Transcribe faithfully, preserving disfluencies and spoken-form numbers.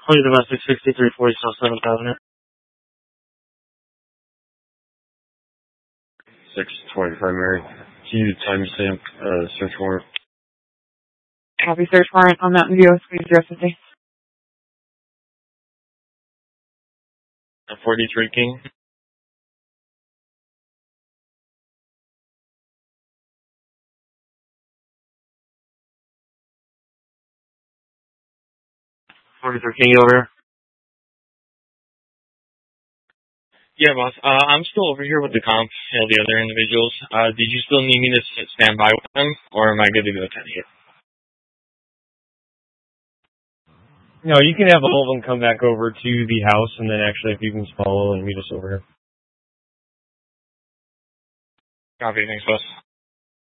Fully domestic, sixty-three forty South seventh Avenue. six twenty-five Mary. Can you timestamp uh, search warrant? Copy search warrant on Mountain View. Please address the day. forty-three King. forty-three King over here. Yeah, boss. Uh, I'm still over here with the comp and the other individuals. Uh, did you still need me to sit, stand by with them, or am I good to go ten here? No, you can have all of them come back over to the house, and then actually, if you can follow and meet us over here. Copy. Thanks, boss.